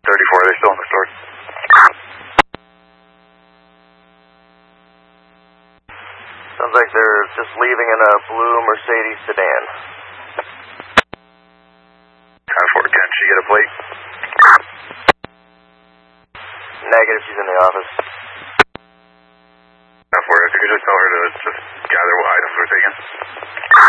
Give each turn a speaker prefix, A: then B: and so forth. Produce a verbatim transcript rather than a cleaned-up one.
A: thirty-four, are they still in the store?
B: Sounds like they're just leaving in a blue Mercedes sedan.
A: ten four, can she get a plate?
B: Negative, she's in the office.
A: ten four, if you could just tell her to just gather what items we're taking.